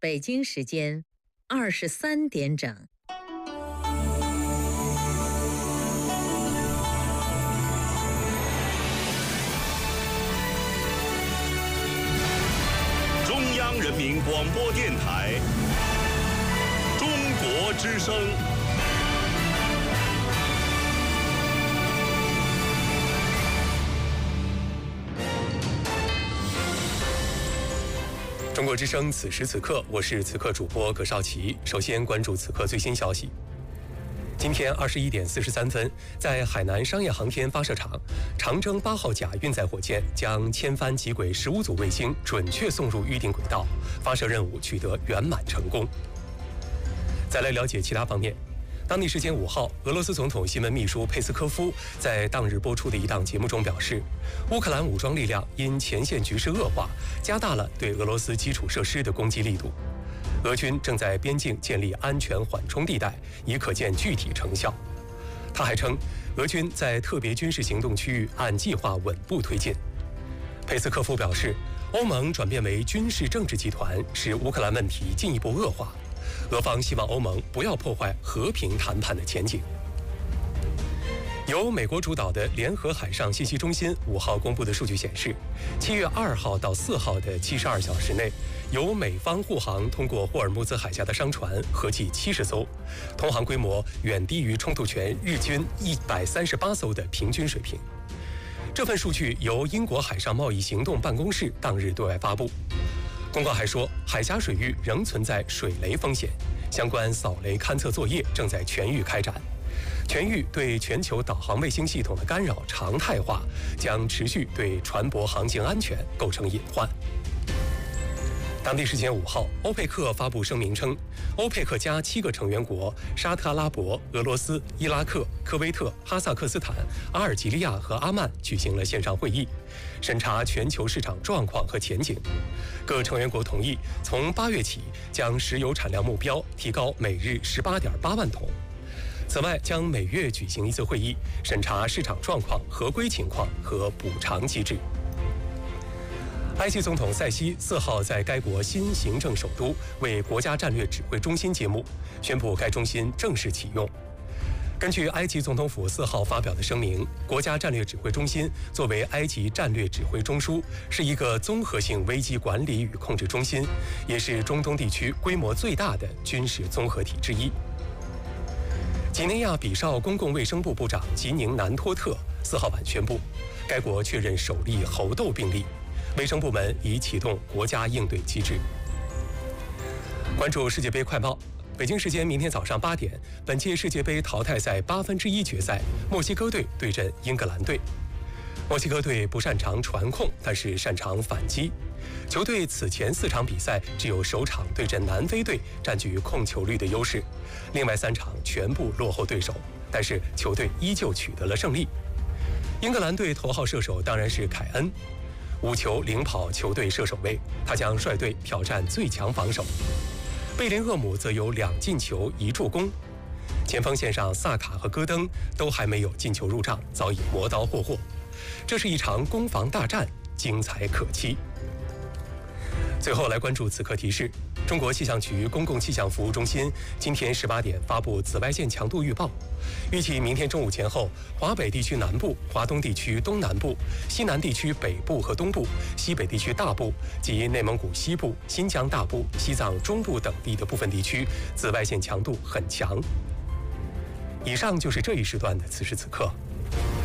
北京时间23点整。 中央人民广播电台中国之声。 中国之声，此时此刻，我是此刻主播葛少奇。首先关注此刻最新消息。今天21点43分，在海南商业航天发射场，长征8号甲运载火箭将千帆极轨15组卫星准确送入预定轨道，发射任务取得圆满成功。再来了解其他方面。当地时间5号，俄罗斯总统新闻秘书佩斯科夫在当日播出的一档节目中表示，乌克兰武装力量因前线局势恶化，加大了对俄罗斯基础设施的攻击力度。俄军正在边境建立安全缓冲地带，已可见具体成效。他还称，俄军在特别军事行动区域按计划稳步推进。佩斯科夫表示，欧盟转变为军事政治集团，使乌克兰问题进一步恶化。俄方希望欧盟不要破坏和平谈判的前景。由美国主导的联合海上信息中心5号公布的数据显示，7月2号到4号的72小时内，由美方护航通过霍尔木兹海峡的商船合计70艘，通航规模远低于冲突权日均138艘的平均水平。这份数据由英国海上贸易行动办公室当日对外发布。公告还说，海峡水域仍存在水雷风险，相关扫雷勘测作业正在全域开展。全域对全球导航卫星系统的干扰常态化，将持续对船舶航行安全构成隐患。当地时间5号，欧佩克发布声明称，欧佩克加7个成员国沙特阿拉伯、俄罗斯、伊拉克、科威特、哈萨克斯坦、阿尔及利亚和阿曼举行了线上会议，审查全球市场状况和前景。各成员国同意从8月起将石油产量目标提高每日18.8万桶。此外，将每月举行一次会议，审查市场状况、合规情况和补偿机制。埃及总统塞西4号在该国新行政首都为国家战略指挥中心揭幕，宣布该中心正式启用。根据埃及总统府4号发表的声明，国家战略指挥中心作为埃及战略指挥中枢，是一个综合性危机管理与控制中心，也是中东地区规模最大的军事综合体之一。几内亚比绍公共卫生部部长吉宁南托特4号晚宣布，该国确认首例猴痘病例，卫生部门已启动国家应对机制。关注世界杯快报。北京时间明天早上8点，本届世界杯淘汰赛1/8决赛，墨西哥队对阵英格兰队。墨西哥队不擅长传控，但是擅长反击。球队此前4场比赛只有首场对阵南非队占据控球率的优势，另外3场全部落后对手，但是球队依旧取得了胜利。英格兰队头号射手当然是凯恩，5球领跑球队射手位，他将率队挑战最强防守。贝林厄姆则有2进球1助攻，前锋线上萨卡和戈登都还没有进球入账，早已磨刀霍霍。这是一场攻防大战，精彩可期。最后来关注此刻提示：中国气象局公共气象服务中心今天18点发布紫外线强度预报，预计明天中午前后，华北地区南部、华东地区东南部、西南地区北部和东部、西北地区大部及内蒙古西部、新疆大部、西藏中部等地的部分地区紫外线强度很强。以上就是这一时段的此时此刻。